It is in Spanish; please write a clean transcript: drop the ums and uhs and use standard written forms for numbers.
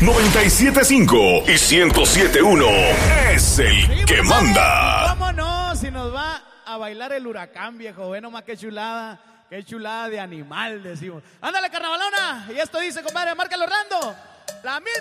97.5 y 107.1 es el que manda. ¿Cómo no? Si nos va a bailar el huracán, viejo. Ve nomás qué chulada de animal, decimos. Ándale, carnavalona. Y esto dice, compadre, márcalo, Rando. La misma.